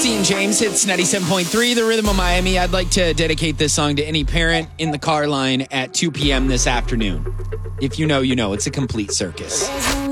Christine James hits 97.3, the Rhythm of Miami. I'd like to dedicate this song to any parent in the car line at 2 p.m. this afternoon. If you know, you know. It's a complete circus.